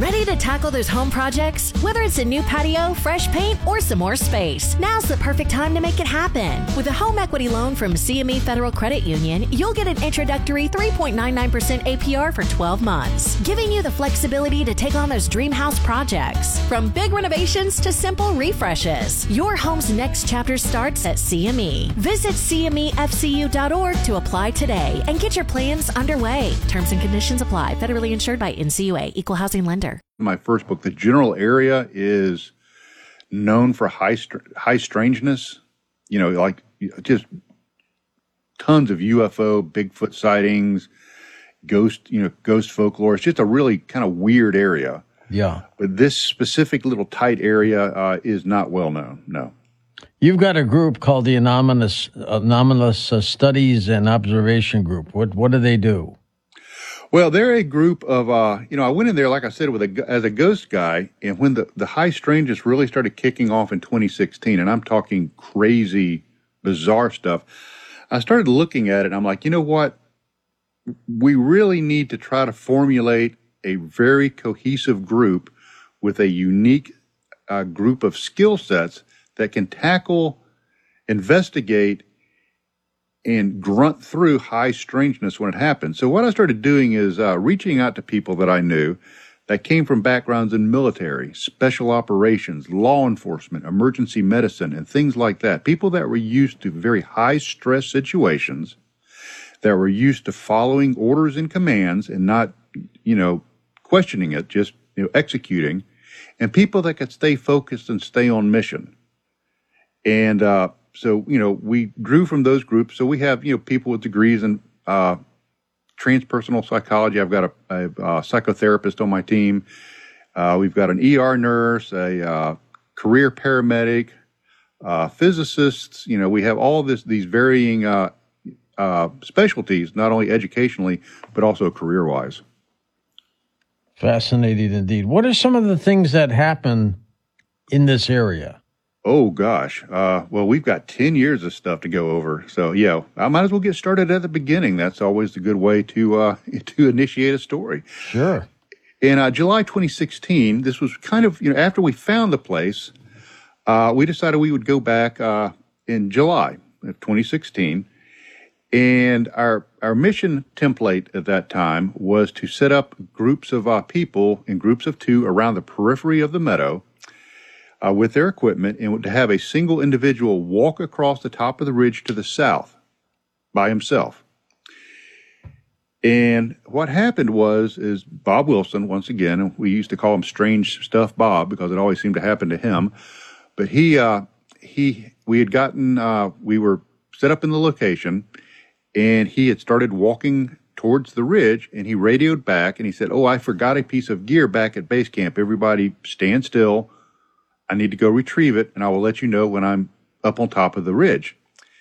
Ready to tackle those home projects? Whether it's a new patio, fresh paint, or some more space, now's the perfect time to make it happen. With a home equity loan from CME Federal Credit Union, you'll get an introductory 3.99% APR for 12 months, giving you the flexibility to take on those dream house projects. From big renovations to simple refreshes, your home's next chapter starts at CME. Visit CMEFCU.org to apply today and get your plans underway. Terms and conditions apply. Federally insured by NCUA. Equal housing lender. My first book, the general area is known for high strangeness, like just tons of UFO, Bigfoot sightings, ghost folklore. It's just a really kind of weird area. Yeah. But this specific little tight area is not well known, no. You've got a group called the Anomalous Studies and Observation Group. What do they do? Well, they're a group of, I went in there, like I said, as a ghost guy, and when the high strangeness really started kicking off in 2016, and I'm talking crazy, bizarre stuff, I started looking at it, and I'm like, you know what? We really need to try to formulate a very cohesive group with a unique group of skill sets that can tackle, investigate, and grunt through high strangeness when it happens. So what I started doing is reaching out to people that I knew that came from backgrounds in military, special operations, law enforcement, emergency medicine, and things like that. People that were used to very high stress situations, that were used to following orders and commands and not, questioning it, just, executing, and people that could stay focused and stay on mission. And, so, we drew from those groups. So we have, people with degrees in transpersonal psychology. I've got a psychotherapist on my team. We've got an ER nurse, a career paramedic, physicists. We have all these varying specialties, not only educationally, but also career-wise. Fascinating indeed. What are some of the things that happen in this area? Oh, gosh. Well, we've got 10 years of stuff to go over. So, yeah, I might as well get started at the beginning. That's always a good way to initiate a story. Sure. In July 2016, this was kind of, after we found the place, we decided we would go back in July of 2016. And our mission template at that time was to set up groups of people in groups of 2 around the periphery of the meadow, with their equipment, and to have a single individual walk across the top of the ridge to the south by himself. And what happened is Bob Wilson, once again, we used to call him Strange Stuff Bob because it always seemed to happen to him. But we were set up in the location, and he had started walking towards the ridge, and he radioed back, and he said, "Oh, I forgot a piece of gear back at base camp. Everybody stand still. I need to go retrieve it, and I will let you know when I'm up on top of the ridge."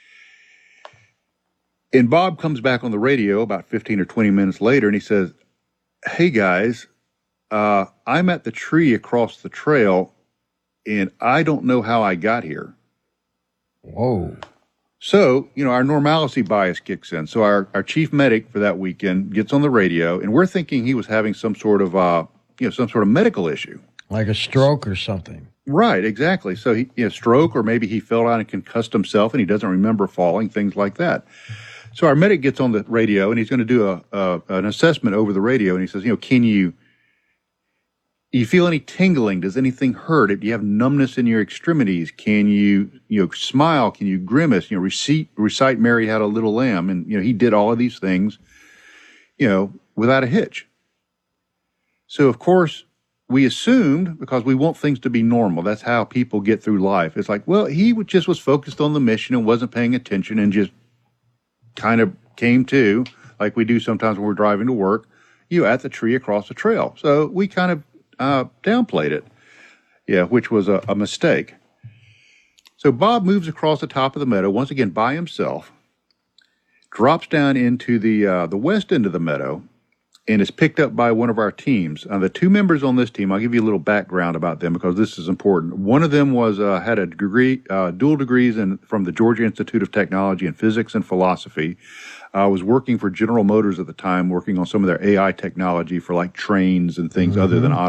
And Bob comes back on the radio about 15 or 20 minutes later, and he says, "Hey, guys, I'm at the tree across the trail, and I don't know how I got here." Whoa. So, our normalcy bias kicks in. So our chief medic for that weekend gets on the radio, and we're thinking he was having some sort of medical issue. Like a stroke or something. Right, exactly. So he, stroke, or maybe he fell down and concussed himself and he doesn't remember falling, things like that. So our medic gets on the radio and he's going to do an assessment over the radio, and he says, can you feel any tingling? Does anything hurt? Do you have numbness in your extremities? Can you smile? Can you grimace? Recite Mary Had a Little Lamb. And, he did all of these things, without a hitch. So, of course, we assumed, because we want things to be normal, that's how people get through life. It's like, well, he just was focused on the mission and wasn't paying attention and just kind of came to, like we do sometimes when we're driving to work, at the tree across the trail. So we kind of downplayed it, which was a mistake. So Bob moves across the top of the meadow, once again by himself, drops down into the west end of the meadow, and is picked up by one of our teams. The 2 members on this team, I'll give you a little background about them because this is important. One of them had a degree, dual degrees from the Georgia Institute of Technology in physics and philosophy. Was working for General Motors at the time, working on some of their AI technology for like trains and things other than